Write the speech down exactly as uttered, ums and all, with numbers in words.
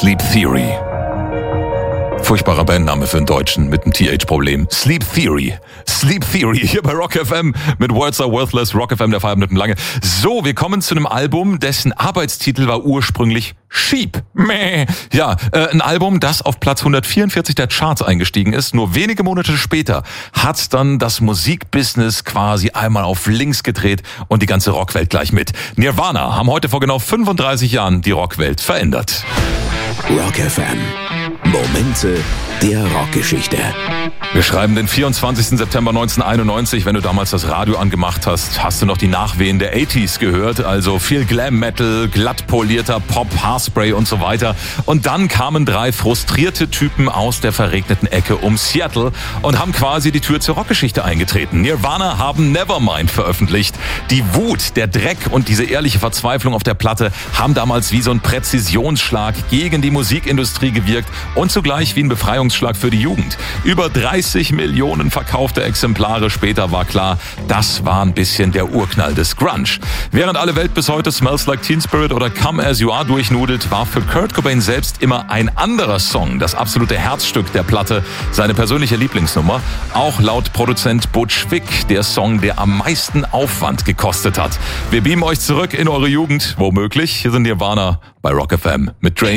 Sleep Theory. Furchtbarer Bandname für einen Deutschen mit einem T H-Problem. Sleep Theory. Sleep Theory hier bei Rock F M mit Words Are Worthless. Rock F M, der Feierabend lange. So, wir kommen zu einem Album, dessen Arbeitstitel war ursprünglich Sheep. Mäh. Ja, äh, ein Album, das auf Platz hundertvierundvierzig der Charts eingestiegen ist. Nur wenige Monate später hat dann das Musikbusiness quasi einmal auf links gedreht und die ganze Rockwelt gleich mit. Nirvana haben heute vor genau fünfunddreißig Jahren die Rockwelt verändert. Rock F M. Momente der Rockgeschichte. Wir schreiben den vierundzwanzigsten September neunzehnhunderteinundneunzig. Wenn du damals das Radio angemacht hast, hast du noch die Nachwehen der achtziger gehört. Also viel Glam-Metal, glatt polierter Pop, Haarspray und so weiter. Und dann kamen drei frustrierte Typen aus der verregneten Ecke um Seattle und haben quasi die Tür zur Rockgeschichte eingetreten. Nirvana haben Nevermind veröffentlicht. Die Wut, der Dreck und diese ehrliche Verzweiflung auf der Platte haben damals wie so ein Präzisionsschlag gegen die Musikindustrie gewirkt und zugleich wie ein Befreiungsschlag für die Jugend. Über dreißig Millionen verkaufte Exemplare später war klar, das war ein bisschen der Urknall des Grunge. Während alle Welt bis heute Smells Like Teen Spirit oder Come As You Are durchnudelt, war für Kurt Cobain selbst immer ein anderer Song das absolute Herzstück der Platte, seine persönliche Lieblingsnummer. Auch laut Produzent Butch Vig der Song, der am meisten Aufwand gekostet hat. Wir beamen euch zurück in eure Jugend, womöglich. Hier sind Nirvana bei Rock F M mit Drain.